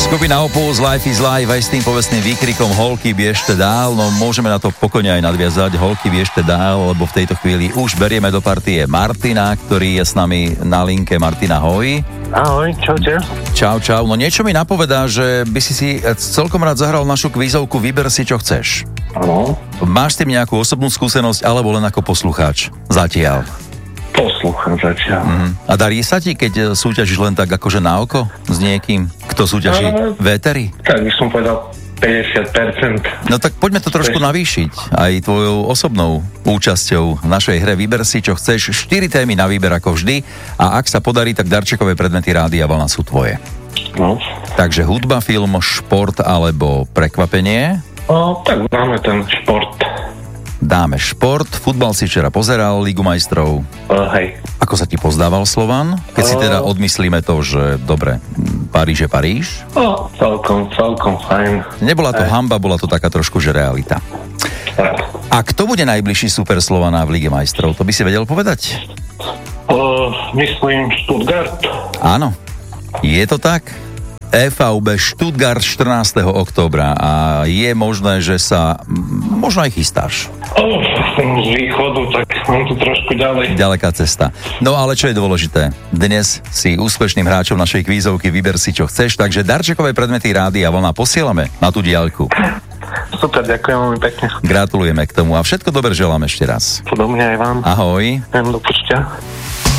Skupina Opus, Life is Life, aj s tým povestným výkrikom Holky biežte dál, no môžeme na to pokojne aj nadviazať, Holky biežte dál, lebo v tejto chvíli už berieme do partie Martina, ktorý je s nami na linke. Martina, ahoj. Ahoj, čaute. Čau, no niečo mi napovedá, že by si celkom rád zahral našu kvízovku Vyber si, čo chceš. Áno. Máš s tým nejakú osobnú skúsenosť, alebo len ako poslucháč? Zatiaľ. Poslúcham zatiaľ. A darí sa ti, keď súťažíš len tak akože na oko s niekým, kto súťaží véteri? Tak by som povedal 50%. No tak poďme to trošku navýšiť aj tvojou osobnou účasťou v našej hre Vyber si, čo chceš. 4 témy na výber ako vždy a ak sa podarí, tak darčekové predmety Rádia Vlna sú tvoje. No. Takže hudba, film, šport alebo prekvapenie? No, tak dáme ten šport. Dáme šport. Futbal si včera pozeral, Ligu majstrov. Hej. Ako sa ti pozdával Slovan? Keď si teda odmyslíme to, že dobre, Paríž je Paríž? Celkom fajn. Nebola to hanba, bola to taká trošku, že realita. A kto bude najbližší super Slovana v Lige majstrov? To by si vedel povedať? Myslím Stuttgart. Áno. Je to tak? FVB Stuttgart 14. októbra a je možné, že sa možno aj chystáš. Som z východu, tak mám tu trošku ďalej. Ďaleká cesta. No ale čo je dôležité? Dnes si úspešným hráčom našej kvízovky Vyber si, čo chceš, takže darčekové predmety Rádia Vlna posielame na tú diaľku. Super, ďakujem veľmi pekne. Gratulujeme k tomu a všetko dobre želám ešte raz. Podobne aj vám. Ahoj. Do počutia.